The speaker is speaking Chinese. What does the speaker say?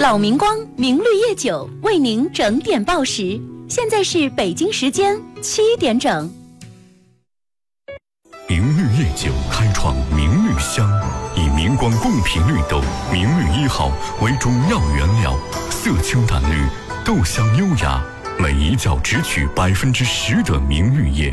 老明光明绿叶酒为您整点报时，现在是北京时间7点整。 明绿叶酒开创明绿香，以明光贡品绿豆明绿1号为主要原料，色清淡绿，豆香优雅，每一窖只取10%的明绿叶。